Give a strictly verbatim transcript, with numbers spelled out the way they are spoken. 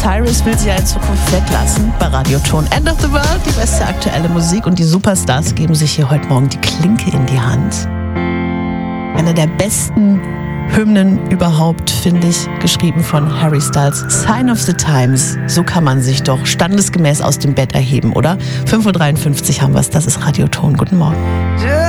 Cyrus will sie ja in Zukunft weglassen bei Radioton. End of the World, die beste aktuelle Musik und die Superstars geben sich hier heute Morgen die Klinke in die Hand. Eine der besten Hymnen überhaupt, finde ich, geschrieben von Harry Styles. Sign of the Times. So kann man sich doch standesgemäß aus dem Bett erheben, oder? fünf Uhr dreiundfünfzig haben wir es, das ist Radioton. Guten Morgen.